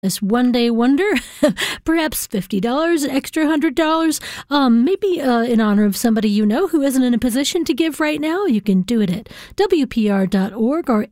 This one-day wonder, perhaps $50, an extra $100, maybe in honor of somebody you know who isn't in a position to give right now. You can do it at WPR.org or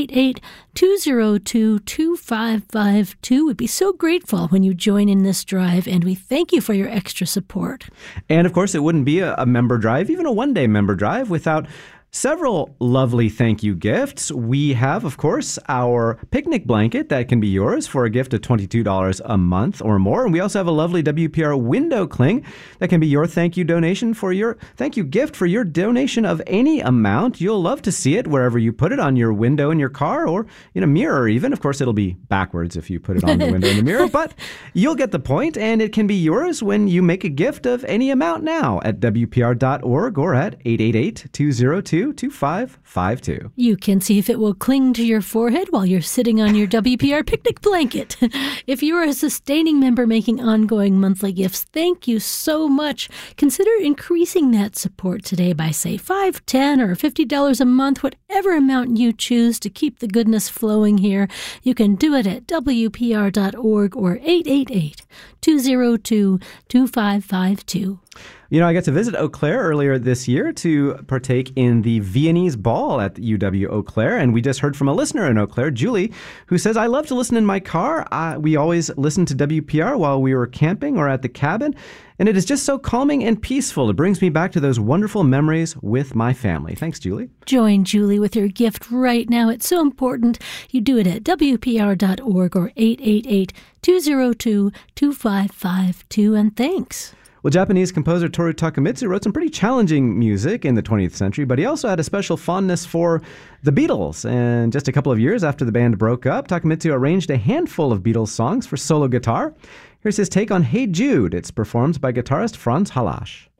888-202-2552. We'd be so grateful when you join in this drive, and we thank you for your extra support. And of course, it wouldn't be a member drive, even a one-day member drive, without several lovely thank you gifts. We have, of course, our picnic blanket that can be yours for a gift of $22 a month or more. And we also have a lovely WPR window cling that can be your thank you donation for your thank you gift for your donation of any amount. You'll love to see it wherever you put it, on your window in your car or in a mirror even. Of course, it'll be backwards if you put it on the window in the mirror, but you'll get the point, and it can be yours when you make a gift of any amount now at WPR.org or at 888-202-2552. You can see if it will cling to your forehead while you're sitting on your WPR picnic blanket. If you are a sustaining member making ongoing monthly gifts, thank you so much. Consider increasing that support today by, say, $5, $10, or $50 a month, whatever amount you choose to keep the goodness flowing here. You can do it at WPR.org or 888-202-2552. You know, I got to visit Eau Claire earlier this year to partake in the Viennese Ball at UW Eau Claire, and we just heard from a listener in Eau Claire, Julie, who says, I love to listen in my car. We always listen to WPR while we were camping or at the cabin, and it is just so calming and peaceful. It brings me back to those wonderful memories with my family. Thanks, Julie. Join Julie with your gift right now. It's so important. You do it at WPR.org or 888-202-2552, and thanks. Well, Japanese composer Toru Takemitsu wrote some pretty challenging music in the 20th century, but he also had a special fondness for the Beatles. And just a couple of years after the band broke up, Takemitsu arranged a handful of Beatles songs for solo guitar. Here's his take on Hey Jude. It's performed by guitarist Franz Halasch.